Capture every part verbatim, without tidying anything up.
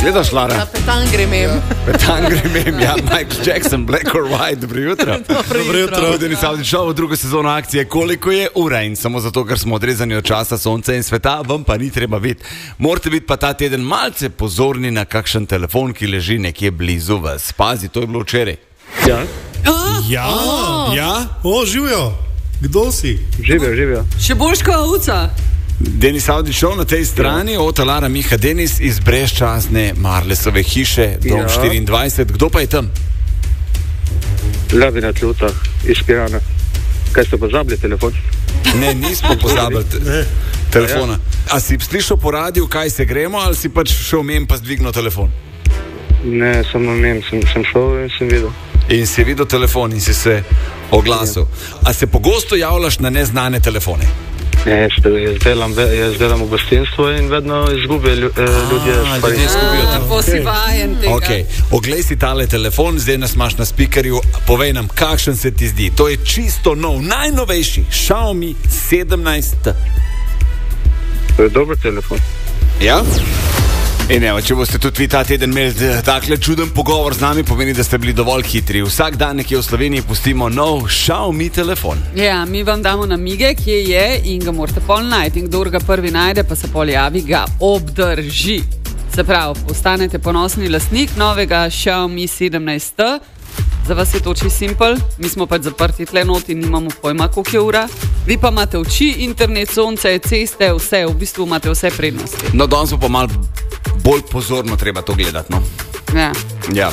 Gledaš, Lara? Na petangri mem. Ja, petangri mem, ja, Michael Jackson, Black or White, dobro jutro. Dobro jutro. Denis Avdić Show, druga sezona akcije Koliko je ura in samo zato, ker smo odrezani od časa, sonca in sveta, vam pa ni treba biti. Morate biti pa ta teden malce pozorni na kakšen telefon, ki leži nekje blizu vas. Pazi, to je bilo včeraj. Ja. Ja, Oh. ja, o, živijo. Kdo si? Živijo, živijo. Še boš kot ovca. Denis Avdić Show na tej strani, ja. Ota Lara Miha Denis iz brezčasne Marlesove hiše, dom Ja. štiriindvajset. Kdo pa je tam? Levi na tlutah iz Pirana. Kaj ste pozabili telefon? Ne, nismo pozabili te Ne. telefona. A si slišal po radiju, kaj se gremo, ali si pač šel mem pa zdvignil telefon? Ne, samo mem, sem, sem šel in sem videl. In si videl telefon in si se oglasil. A se pogosto javljaš na neznane telefone? Ne, jaz, jaz, delam, ve- jaz delam v gostinstvu in vedno izgubijo lju- eh, ljudje stvari. ljudje izgubijo telefon. Posivajen tega. Ok, oglej si tale telefon, zdaj nas imaš na spikerju, povej nam, kakšen se ti zdi. To je čisto nov, najnovejši Xiaomi sedemnajst T. To je dober telefon. Ja? In evo, če boste tudi vi ta teden imeli takle čuden pogovor z nami, pomeni, da ste bili dovolj hitri. Vsak dan nekje v Sloveniji pustimo nov Xiaomi telefon. Ja, mi vam damo namige, kje je in ga morate pol najti. In kdor ga prvi najde, pa se pol javi, ga obdrži. Se pravi, postanete ponosni lastnik novega Xiaomi sedemnajst T. Za vas je to čisto simpel, mi smo pač zaprti tle not in nimamo pojma, koliko je ura. Vi pa imate oči, internet, sonce, ceste, vse, v bistvu imate vse prednosti. No, danes bo pa malo bolj pozorno treba to gledati, no? Ja. Ja.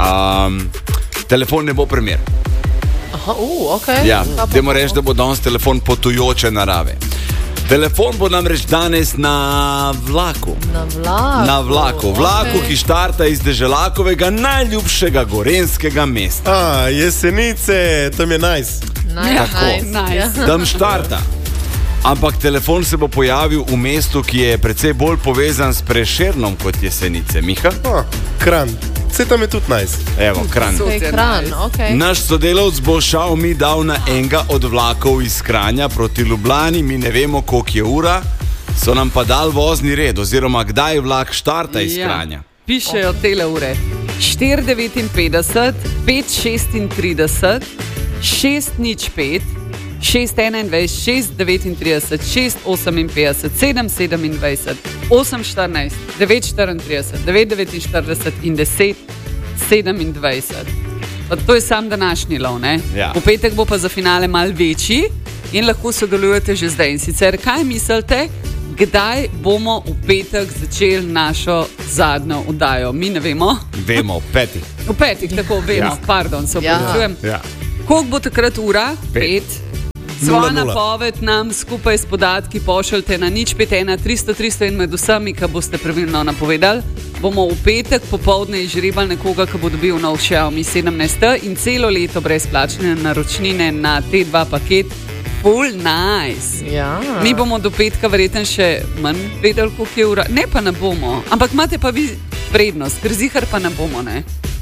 Um, telefon ne bo primer. Aha, uh, ok. Ja, Kaj pa dajmo bo? reči, da bo danes telefon potujoče narave. Telefon bo namreč danes na vlaku. Na vlaku. Na vlaku, vlaku, Ok. ki štarta iz Deželakovega najljubšega gorenskega mesta. A, Jesenice, tam je nice. Nice, Tako. nice. Nice. Ja. Tam štarta. Ampak telefon se bo pojavil v mestu, ki je precej bolj povezan s Prešernom kot Jesenice. Miha? A, Kran, vse tam je tudi nice. Evo, Kranj. To je Kran, ok. Naš sodelavc bo Xiaomi dal na enega od vlakov iz Kranja proti Ljubljani, mi ne vemo, koliko je ura, so nam pa dal vozni red, oziroma kdaj vlak štarta iz Kranja. Pišejo tele ure. štiri devetinpetdeset, pet šestintrideset, šest nič pet, šest enaindvajset, šest devetintrideset, šest oseminpetdeset, sedem sedemindvajset, osem štirinajst, devet štiriintrideset, devet devetinštirideset in deset sedemindvajset. Pa to je sam današnji lov, ne? Ja. V petek bo pa za finale mal večji in lahko sodelujete že zdaj. In sicer, kaj mislite, kdaj bomo v petek začeli našo zadnjo oddajo? Mi ne vemo. Vemo, petih. V petih, tako vemo, Ja. pardon, se Ja. opravičujem. Ja. Koliko bo takrat ura? Pet. Pet. Nula, Svojo nula. napoved nam skupaj s podatki pošljite na nič pet ena tristo tristo in med vsemi, ki boste pravilno napovedali, bomo v petek popoldne izžrebali nekoga, ki bo dobil nov Xiaomi sedemnajst T in celo leto brezplačne naročnine na T dva paket. Full nice. Ja. Mi bomo do petka verjetno še manj vedeli, koliko je ura. Ne, pa ne bomo. Ampak imate pa vi prednost, ker zihar pa ne bomo, ne?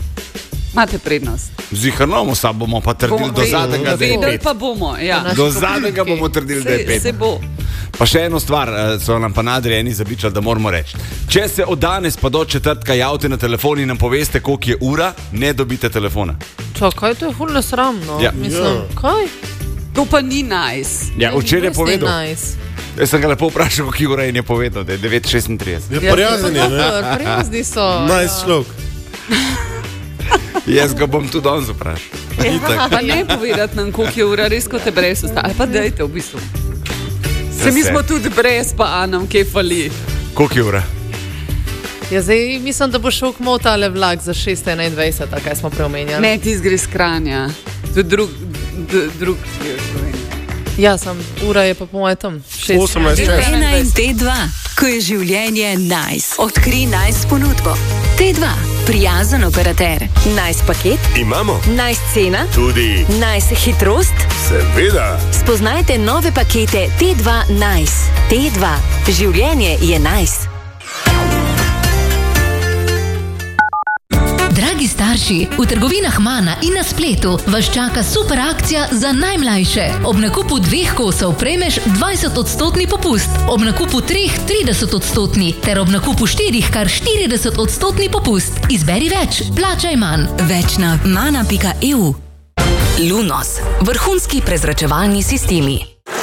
Imate prednost. Zihrnomo sa bomo pa trdili Bomo do ve- zadnjega, da je Vedeli pet. pa bomo, ja. naši Do publiki. zadnjega bomo trdili, da je Se, pet. se bo. Pa še eno stvar eh, so nam pa nadrejeni zabičali, da moramo reči. Če se od danes pa do četrtka javite na telefon in nam poveste, koliko je ura, ne dobite telefona. Čakaj, to je ful nesramno. Ja. Mislim, Ja. kaj? To pa ni nice. Ja, včeraj je Res ni povedal. Nice. Jaz sem ga lepo vprašal, koliko je ura in je povedal, da je devet šestintrideset. Je prijazen, je, ne? Super, prijazni so. Nice človek. Jaz ga bom tudi danes vprašal. Ja. Pa ne povedati nam, koliko je ura, res kot te brez ostane. Pa dajte v bistvu. Se mi se. smo tudi brez, pa Anom, kje fali. Koliko je ura? Ja, zdaj mislim, da bo šel k motale vlak za šest enaindvajset, a kaj smo preomenjali. Ne, ti zgre z Kranja. To je drug, d- drug del Slovenije. Ja, sem, ura je pa po mojem tam. šest. osemnajst Šest. čas. Ena in T dva, ko je življenje nice. Odkri nice ponudbo. T dva, prijazen operater. Nice paket, Imamo nice cena, tudi, nice hitrost. seveda, Spoznajte nove pakete T dva Nice. T dva, življenje je nice. Dragi starši najmlajši. V trgovinah Mana in na spletu vas čaka super akcija za najmlajše. Ob nakupu dveh kosov prejmeš dvajset odstotni popust, ob nakupu treh trideset odstotni, ter ob nakupu štirih kar štirideset odstotni popust. Izberi več, plačaj manj. Več na mana pika e u. Lunos, vrhunski prezračevalni sistemi.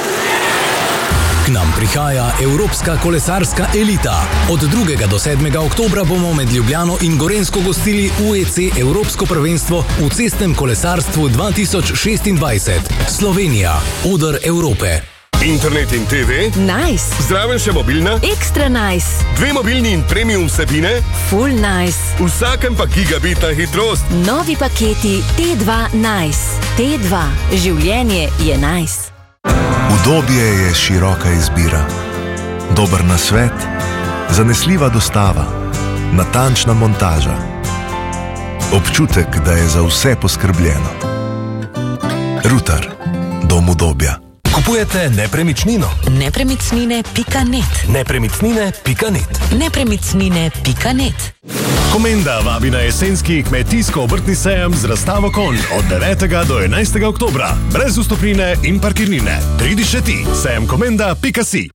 K nam prihaja Evropska kolesarska elita. Od drugega do sedmega oktobra bomo med Ljubljano in Gorenjsko gostili U E C Evropsko prvenstvo v cestnem kolesarstvu dva tisoč šestindvajset. Slovenija, oder Evrope. Internet in te ve? Nice. Zraven še mobilna? Ekstra nice. Dve mobilni in premium vsebine? Full nice. Vsakem pa gigabitna hitrost. Novi paketi T dva Nice. T dva. Življenje je nice. Udobje je široka izbira. Dober nasvet, zanesljiva dostava, natančna montaža. Občutek, da je za vse poskrbljeno. Rutar, dom udobja. Kupujete nepremičnino? Nepremičnine pika net. Nepremičnine pika net. Nepremičnine pika net. Komenda vabi na jesenski kmetijsko-obrtni sejem z razstavo konj od devetega do enajstega oktobra. Brez vstopnine in parkirnine. Pridi še ti. sejem komenda pika si.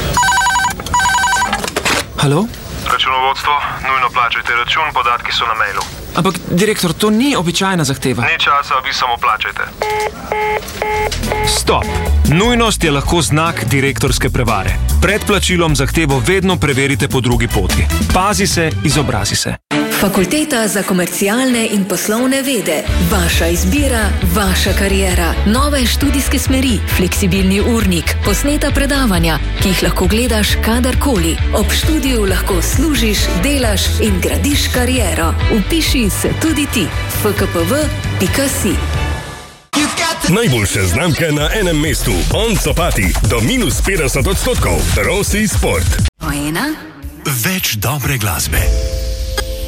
Halo? Računovodstvo, nujno plačajte račun, podatki so na mailu. Ampak, direktor, to ni običajna zahteva. Ni časa, vi samo plačajte. Stop. Nujnost je lahko znak direktorske prevare. Pred plačilom zahtevo vedno preverite po drugi poti. Pazi se, izobrazi se. Fakulteta za komercialne in poslovne vede. Vaša izbira, vaša kariera. Nove študijske smeri, fleksibilni urnik, posneta predavanja, ki jih lahko gledaš kadarkoli. Ob študiju lahko služiš, delaš in gradiš kariero. Vpiši se tudi ti. f k p v pika si. Najboljše znamke na enem mestu. On copati do minus petdeset odstotkov. Rossi Sport. Ena. Več dobre glasbe.